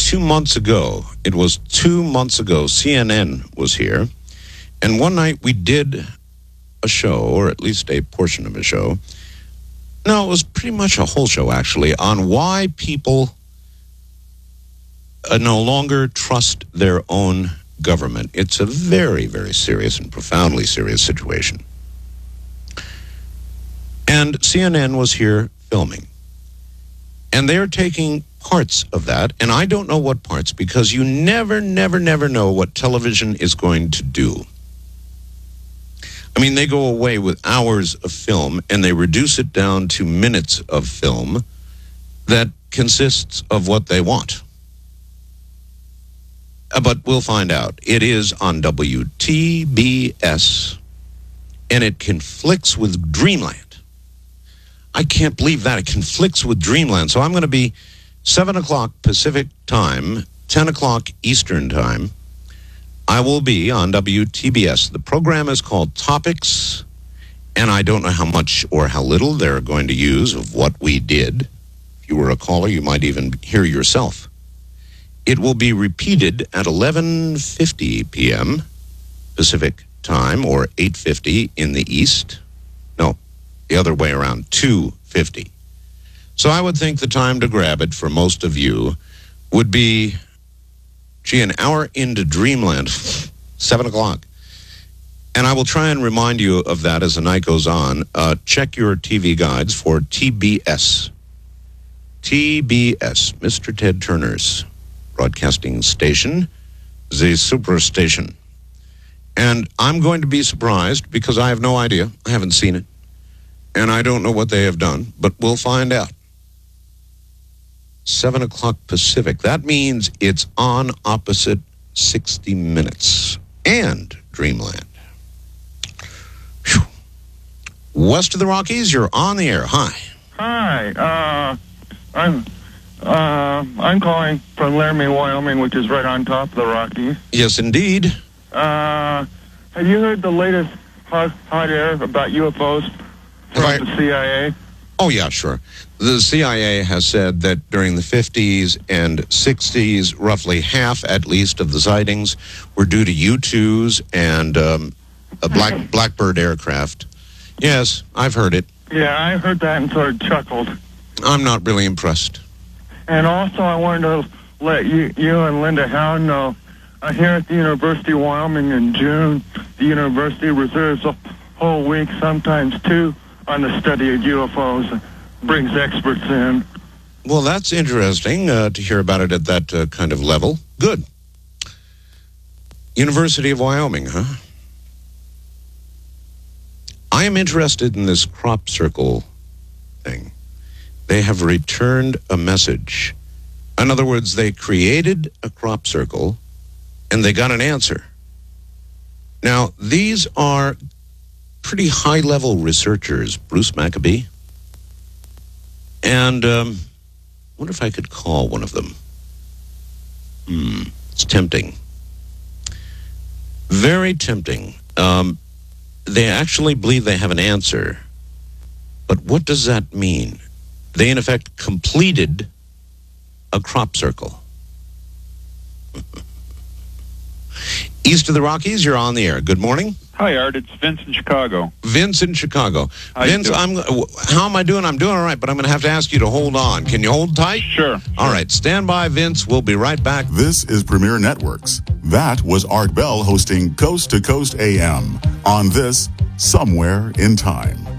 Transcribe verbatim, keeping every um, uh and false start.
two months ago. It was two months ago. C N N was here. And one night we did a show, or at least a portion of a show. No, it was pretty much a whole show, actually, on why people uh, no longer trust their own government. It's a very, very serious and profoundly serious situation. And C N N was here filming. And they're taking parts of that, and I don't know what parts, because you never, never, never know what television is going to do. I mean, they go away with hours of film, and they reduce it down to minutes of film that consists of what they want. Uh, but we'll find out. It is on W T B S, and it conflicts with Dreamland. I can't believe that. It conflicts with Dreamland. So I'm going to be seven o'clock Pacific time, ten o'clock Eastern time. I will be on W T B S. The program is called Topics, and I don't know how much or how little they're going to use of what we did. If you were a caller, you might even hear yourself. It will be repeated at eleven fifty p.m. Pacific time, or eight fifty in the East. No, the other way around, two fifty. So I would think the time to grab it for most of you would be, gee, an hour into Dreamland, seven o'clock. And I will try and remind you of that as the night goes on. Uh, check your T V guides for T B S. T B S, Mister Ted Turner's broadcasting station, the Superstation. And I'm going to be surprised because I have no idea. I haven't seen it. And I don't know what they have done, but we'll find out. seven o'clock Pacific. That means it's on opposite sixty minutes and Dreamland. Whew. West of the Rockies, you're on the air. Hi. Hi. Uh, I'm uh, I'm calling from Laramie, Wyoming, which is right on top of the Rockies. Yes, indeed. Uh, have you heard the latest hot, hot air about U F Os from I, the C I A? Oh, yeah, sure. The C I A has said that during the fifties and sixties, roughly half, at least, of the sightings were due to U twos and um, a black Blackbird aircraft. Yes, I've heard it. Yeah, I heard that and sort of chuckled. I'm not really impressed. And also, I wanted to let you, you and Linda Howard know, uh, here at the University of Wyoming in June, the university reserves a whole week, sometimes two, on the study of U F Os. Brings experts in. Well, that's interesting uh, to hear about it at that uh, kind of level. Good. University of Wyoming, huh? I am interested in this crop circle thing. They have returned a message. In other words, they created a crop circle and they got an answer. Now, these are pretty high-level researchers, Bruce Maccabee. And um, I wonder if I could call one of them. Hmm, it's tempting. Very tempting. Um, they actually believe they have an answer. But what does that mean? They, in effect, completed a crop circle. East of the Rockies, you're on the air. Good morning. Hi, Art. It's Vince in Chicago. Vince in Chicago. How Vince, you I'm. How am I doing? I'm doing all right, but I'm going to have to ask you to hold on. Can you hold tight? Sure. All right. Stand by, Vince. We'll be right back. This is Premier Networks. That was Art Bell hosting Coast to Coast A M on this Somewhere in Time.